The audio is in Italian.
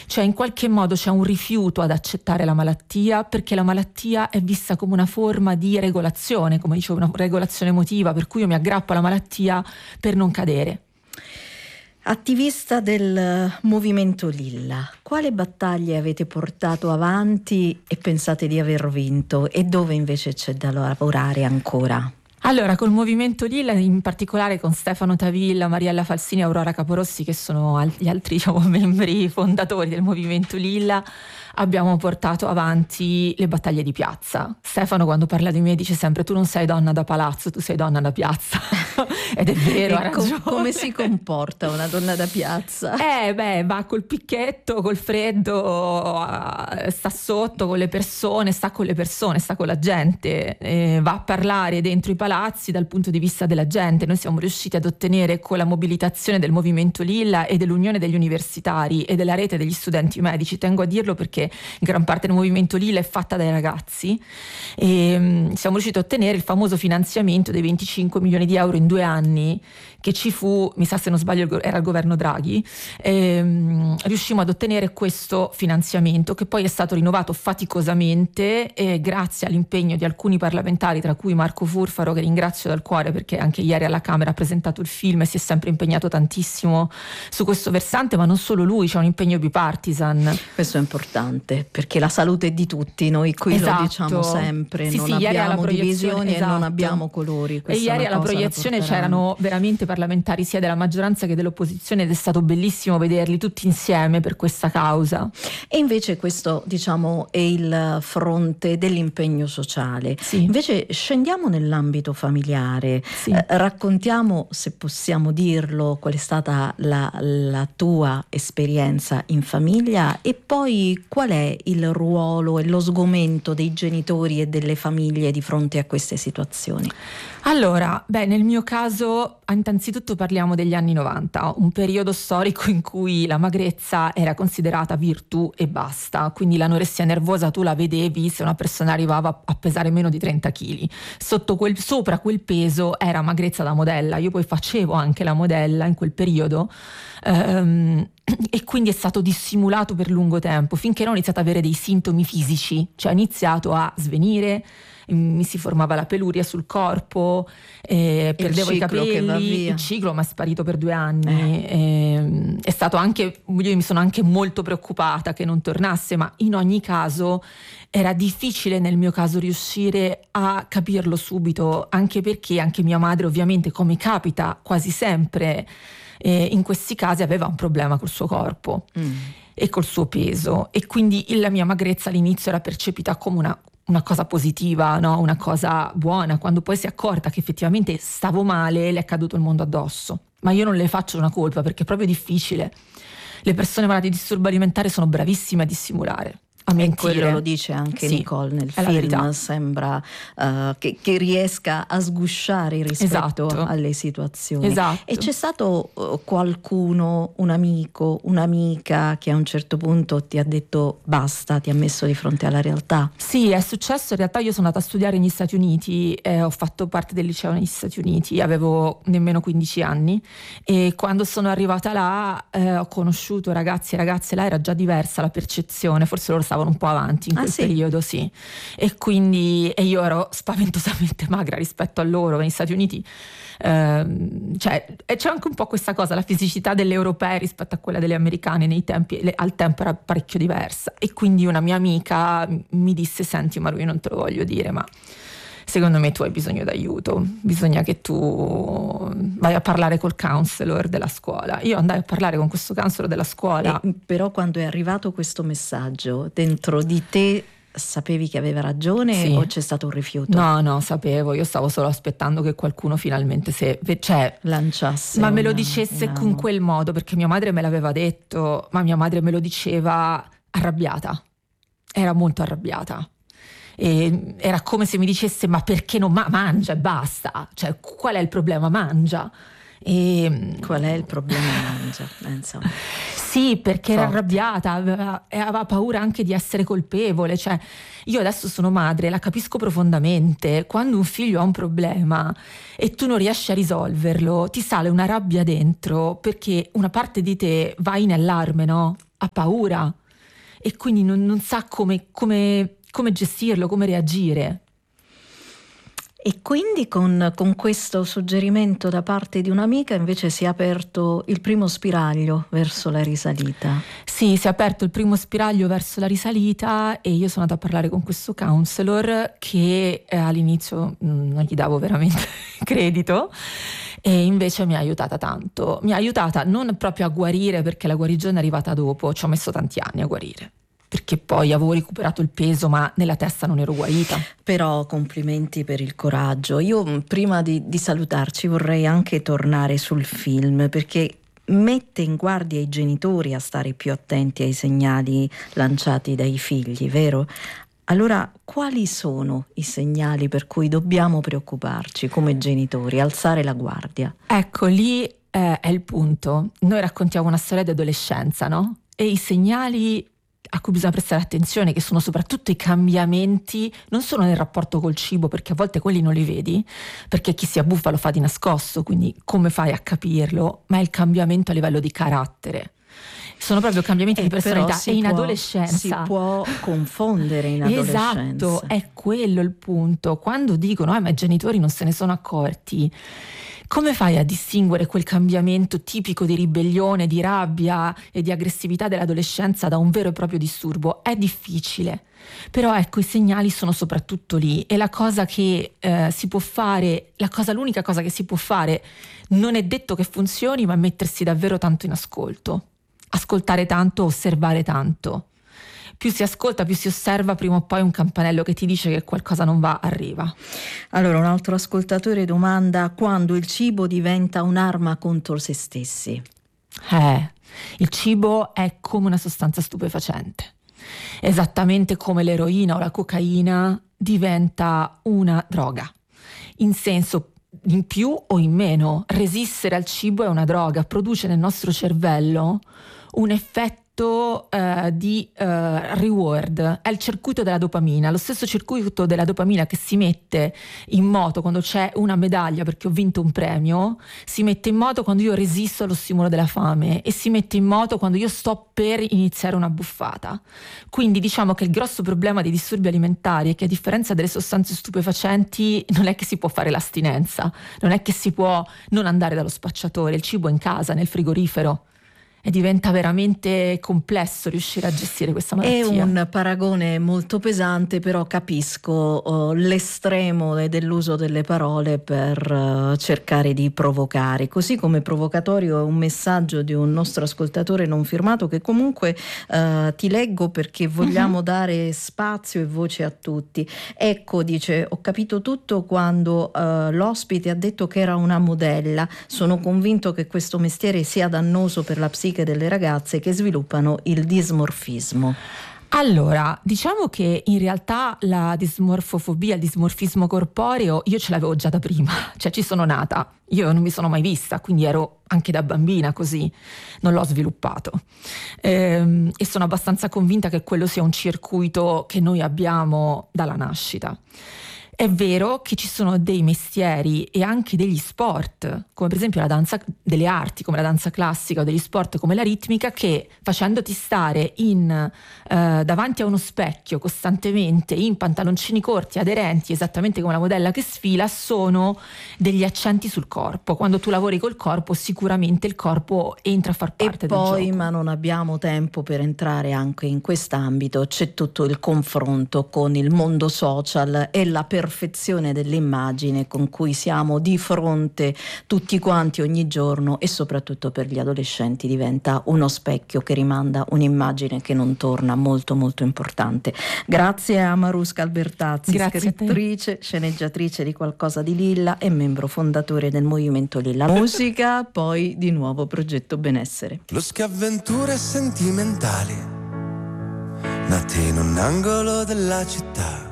Cioè in qualche modo c'è un rifiuto ad accettare la malattia, perché la malattia è vista come una forma di regolazione, come dicevo, una regolazione emotiva, per cui io mi aggrappo alla malattia per non cadere. Attivista del movimento Lilla, quale battaglie avete portato avanti e pensate di aver vinto, e dove invece c'è da lavorare ancora? Allora, col movimento Lilla, in particolare con Stefano Tavilla, Mariella Falsini e Aurora Caporossi, che sono gli altri, diciamo, membri fondatori del movimento Lilla, abbiamo portato avanti le battaglie di piazza. Stefano, quando parla di me, dice sempre: tu non sei donna da palazzo, tu sei donna da piazza. Ed è vero, ha ragione. Come si comporta una donna da piazza? Va col picchetto, col freddo, sta sotto con le persone, sta con le persone, sta con la gente, va a parlare dentro i palazzi dal punto di vista della gente. Noi siamo riusciti ad ottenere, con la mobilitazione del movimento Lilla e dell'Unione degli Universitari e della rete degli studenti medici, tengo a dirlo perché gran parte del movimento Lilla è fatta dai ragazzi, e siamo riusciti a ottenere il famoso finanziamento dei 25 milioni di euro in 2 anni che ci fu, mi sa, se non sbaglio era il governo Draghi. Riuscimmo ad ottenere questo finanziamento, che poi è stato rinnovato faticosamente, grazie all'impegno di alcuni parlamentari, tra cui Marco Furfaro, che ringrazio dal cuore perché anche ieri alla Camera ha presentato il film e si è sempre impegnato tantissimo su questo versante, ma non solo lui, c'è un impegno bipartisan. Questo è importante, perché la salute è di tutti, noi qui lo diciamo sempre, non abbiamo divisioni e non abbiamo colori. E ieri alla proiezione c'erano veramente parlamentari sia della maggioranza che dell'opposizione, ed è stato bellissimo vederli tutti insieme per questa causa. E invece questo, diciamo, è il fronte dell'impegno sociale. Sì. Invece scendiamo nell'ambito familiare. Sì. Raccontiamo, se possiamo dirlo, qual è stata la tua esperienza in famiglia, e poi qual è il ruolo e lo sgomento dei genitori e delle famiglie di fronte a queste situazioni. Allora, nel mio caso, innanzitutto parliamo degli anni 90, un periodo storico in cui la magrezza era considerata virtù e basta, quindi l'anoressia nervosa tu la vedevi se una persona arrivava a pesare meno di 30 kg. Sopra quel peso era magrezza da modella. Io poi facevo anche la modella in quel periodo, e quindi è stato dissimulato per lungo tempo, finché non ho iniziato ad avere dei sintomi fisici, cioè ho iniziato a svenire, mi si formava la peluria sul corpo, perdevo i capelli, il ciclo mi è sparito per 2 anni. È stato anche, io mi sono anche molto preoccupata che non tornasse, ma in ogni caso era difficile nel mio caso riuscire a capirlo subito, anche perché anche mia madre, ovviamente, come capita quasi sempre in questi casi, aveva un problema col suo corpo e col suo peso, e quindi la mia magrezza all'inizio era percepita come una cosa positiva, no? Una cosa buona. Quando poi si è accorta che effettivamente stavo male, le è caduto il mondo addosso. Ma io non le faccio una colpa, perché è proprio difficile. Le persone malate di disturbo alimentare sono bravissime a dissimulare, a mentire. E quello lo dice anche Nicole nel film, sembra che riesca a sgusciare rispetto alle situazioni. Esatto. E c'è stato qualcuno, un amico, un'amica che a un certo punto ti ha detto basta, ti ha messo di fronte alla realtà? Sì, è successo. In realtà io sono andata a studiare negli Stati Uniti, ho fatto parte del liceo negli Stati Uniti, avevo nemmeno 15 anni, e quando sono arrivata là ho conosciuto ragazzi e ragazze. Là era già diversa la percezione, forse loro stavano un po' avanti in quel periodo, sì. E quindi io ero spaventosamente magra rispetto a loro. Negli Stati Uniti c'è anche un po' questa cosa, la fisicità delle europee rispetto a quella delle americane nei tempi, al tempo era parecchio diversa, e quindi una mia amica mi disse: senti Maru, io non te lo voglio dire, ma secondo me tu hai bisogno d'aiuto, bisogna che tu vai a parlare col counselor della scuola. Io andai a parlare con questo counselor della scuola. Però quando è arrivato questo messaggio, dentro di te sapevi che aveva ragione o c'è stato un rifiuto? No, sapevo, io stavo solo aspettando che qualcuno finalmente lanciasse, ma me lo dicesse con quel modo, perché mia madre me l'aveva detto, ma mia madre me lo diceva arrabbiata, era molto arrabbiata. E era come se mi dicesse: ma perché non mangia e basta, cioè qual è il problema, mangia. E qual è il problema, mangia, insomma. Sì, perché era arrabbiata, aveva paura anche di essere colpevole. Cioè, io adesso sono madre, la capisco profondamente. Quando un figlio ha un problema e tu non riesci a risolverlo, ti sale una rabbia dentro, perché una parte di te va in allarme, no? ha paura e quindi non sa come gestirlo, come reagire. E quindi con questo suggerimento da parte di un'amica invece si è aperto il primo spiraglio verso la risalita. Sì, si è aperto il primo spiraglio verso la risalita e io sono andata a parlare con questo counselor che all'inizio non gli davo veramente credito e invece mi ha aiutata tanto. Mi ha aiutata non proprio a guarire, perché la guarigione è arrivata dopo, ci ho messo tanti anni a guarire, perché poi avevo recuperato il peso ma nella testa non ero guarita. Però complimenti per il coraggio. Io prima di salutarci vorrei anche tornare sul film, perché mette in guardia i genitori a stare più attenti ai segnali lanciati dai figli, vero? Allora, quali sono i segnali per cui dobbiamo preoccuparci come genitori, alzare la guardia? Ecco, lì è il punto. Noi raccontiamo una storia di adolescenza, no? E i segnali a cui bisogna prestare attenzione, che sono soprattutto i cambiamenti, non solo nel rapporto col cibo, perché a volte quelli non li vedi, perché chi si abbuffa lo fa di nascosto, quindi come fai a capirlo? Ma è il cambiamento a livello di carattere. Sono proprio cambiamenti di personalità e in adolescenza si può confondere in adolescenza. Esatto, è quello il punto. Quando dicono ma i genitori non se ne sono accorti, come fai a distinguere quel cambiamento tipico di ribellione, di rabbia e di aggressività dell'adolescenza da un vero e proprio disturbo? È difficile, però ecco, i segnali sono soprattutto lì e la cosa che si può fare, l'unica cosa che si può fare, non è detto che funzioni, ma mettersi davvero tanto in ascolto, ascoltare tanto, osservare tanto. Più si ascolta, più si osserva, prima o poi un campanello che ti dice che qualcosa non va arriva. Allora, un altro ascoltatore domanda: quando il cibo diventa un'arma contro se stessi? Il cibo è come una sostanza stupefacente. Esattamente come l'eroina o la cocaina diventa una droga. In senso in più o in meno, resistere al cibo è una droga, produce nel nostro cervello un effetto di reward, è il circuito della dopamina, lo stesso circuito della dopamina che si mette in moto quando c'è una medaglia perché ho vinto un premio, si mette in moto quando io resisto allo stimolo della fame e si mette in moto quando io sto per iniziare una buffata. Quindi diciamo che il grosso problema dei disturbi alimentari è che, a differenza delle sostanze stupefacenti, non è che si può fare l'astinenza, non è che si può non andare dallo spacciatore, il cibo è in casa, nel frigorifero. E diventa veramente complesso riuscire a gestire questa malattia. È un paragone molto pesante, però capisco l'estremo dell'uso delle parole per cercare di provocare. Così come provocatorio è un messaggio di un nostro ascoltatore non firmato che comunque ti leggo perché vogliamo dare spazio e voce a tutti. Ecco, dice: ho capito tutto quando l'ospite ha detto che era una modella. Sono convinto che questo mestiere sia dannoso per la psiche delle ragazze che sviluppano il dismorfismo. Allora, diciamo che in realtà la dismorfofobia, il dismorfismo corporeo, io ce l'avevo già da prima, cioè ci sono nata, io non mi sono mai vista, quindi ero anche da bambina così, non l'ho sviluppato. E sono abbastanza convinta che quello sia un circuito che noi abbiamo dalla nascita. È vero che ci sono dei mestieri e anche degli sport, come per esempio la danza, delle arti come la danza classica o degli sport come la ritmica, che facendoti stare davanti a uno specchio costantemente in pantaloncini corti, aderenti, esattamente come la modella che sfila, sono degli accenti sul corpo. Quando tu lavori col corpo, sicuramente il corpo entra a far parte del gioco. E poi, ma non abbiamo tempo per entrare anche in quest'ambito, c'è tutto il confronto con il mondo social e la perfezione dell'immagine con cui siamo di fronte tutti quanti ogni giorno, e soprattutto per gli adolescenti diventa uno specchio che rimanda un'immagine che non torna, molto molto importante. Grazie a Mariuska Albertazzi, scrittrice, sceneggiatrice di Qualcosa di Lilla e membro fondatore del Movimento Lilla. Musica, poi di nuovo Progetto Benessere. Lo schiavventure sentimentali nate in un angolo della città,